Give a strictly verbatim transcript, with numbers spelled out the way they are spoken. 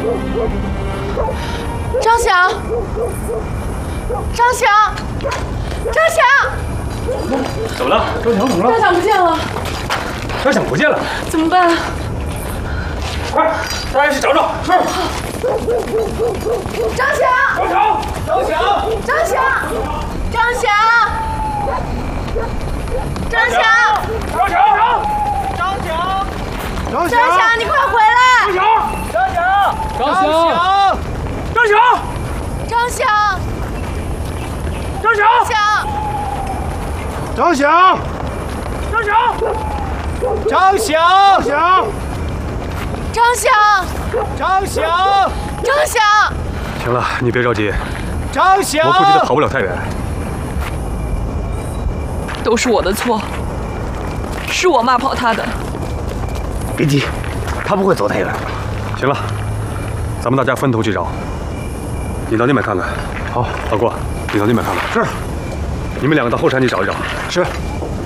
张翔，张翔，张翔， 怎么了？张翔怎么了？ 张翔不见了。 张翔不见了， 怎么办？ 快，大家去找找。是。 张翔， 张翔，张翔， 张翔，张翔，张翔， 张翔， 张翔， 张翔，你快回来！ 张翔， 张翔， 张翔， 张翔， 张翔， 张翔， 张翔，张翔， 张翔， 张翔， 张翔， 张翔， 行了，你别着急， 张翔， 我估计他跑不了太远。 都是我的错，是我骂跑他的。 别急，他不会走太远。 行了，咱们大家分头去找。你到那边看看。好，老郭，你到那边看看。 是。 你们两个到后山去找一找。 是。